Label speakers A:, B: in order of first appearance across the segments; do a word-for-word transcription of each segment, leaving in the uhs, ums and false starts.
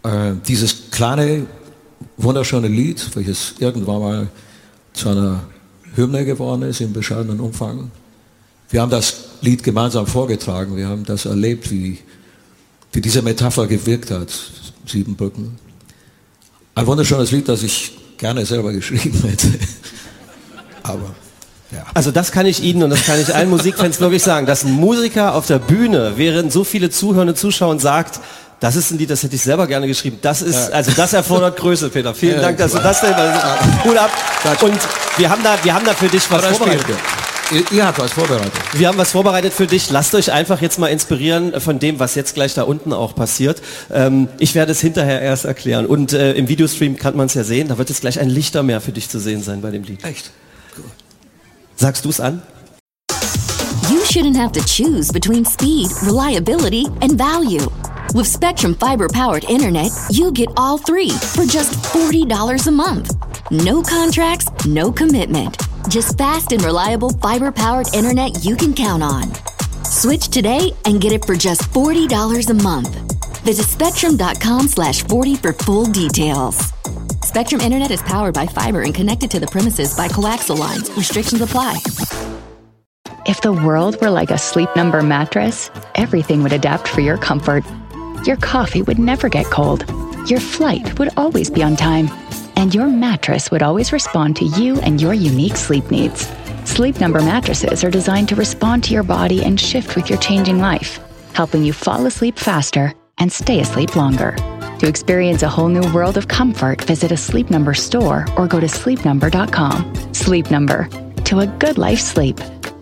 A: Äh, dieses kleine, wunderschöne Lied, welches irgendwann mal zu einer Hymne geworden ist im bescheidenen Umfang. Wir haben das Lied gemeinsam vorgetragen, wir haben das erlebt, wie, wie diese Metapher gewirkt hat, Siebenbrücken. Ein wunderschönes Lied, das ich gerne selber geschrieben hätte. Aber, ja.
B: Also das kann ich Ihnen und das kann ich allen Musikfans wirklich sagen, dass ein Musiker auf der Bühne, während so viele Zuhörende Zuschauer sagt, das ist ein Lied, das hätte ich selber gerne geschrieben. Das ist, ja. also das erfordert Größe, Peter. Vielen ja, Dank, dass klar. du das denn, also, Hut ab. Und wir haben da, wir haben da für dich was vorbereitet.
A: Ihr, ihr habt was vorbereitet.
B: Wir haben was vorbereitet für dich. Lasst euch einfach jetzt mal inspirieren von dem, was jetzt gleich da unten auch passiert. Ähm, ich werde es hinterher erst erklären. Und äh, im Videostream kann man es ja sehen. Da wird jetzt gleich ein Lichtermeer für dich zu sehen sein bei dem Lied.
A: Echt? Cool.
B: Sagst du es an?
C: You shouldn't have to choose between speed, reliability, and value. With Spectrum fiber-powered internet, you get all three for just forty dollars a month. No contracts, no commitment. Just fast and reliable fiber-powered internet you can count on. Switch today and get it for just forty dollars a month. Visit spectrum.com slash 40 for full details. Spectrum Internet is powered by fiber and connected to the premises by coaxial lines. Restrictions apply.
D: If the world were like a Sleep Number mattress, everything would adapt for your comfort. Your coffee would never get cold. Your flight would always be on time. And your mattress would always respond to you and your unique sleep needs. Sleep Number mattresses are designed to respond to your body and shift with your changing life, helping you fall asleep faster and stay asleep longer. To experience a whole new world of comfort, visit a Sleep Number store or go to sleep number dot com. Sleep Number. To a good life sleep.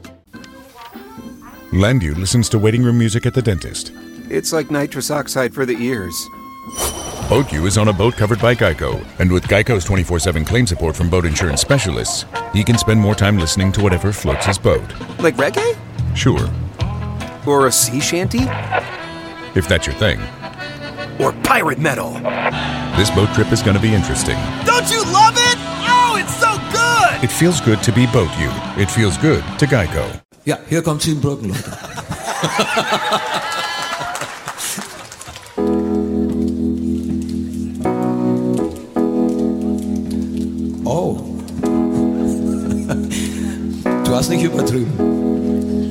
E: Landu listens to waiting room music at the dentist.
F: It's like nitrous oxide for the ears.
E: BoatU is on a boat covered by Geico, and with Geico's twenty-four seven claim support from boat insurance specialists, he can spend more time listening to whatever floats his boat.
F: Like reggae?
E: Sure.
F: Or a sea shanty?
E: If that's your thing.
F: Or pirate metal?
E: This boat trip is going to be interesting.
F: Don't you love it? Oh, it's so good!
E: It feels good to be BoatU. It feels good to Geico.
A: Ja, hier kommt Siebenbrücken, Leute. Oh. Du hast nicht übertrieben.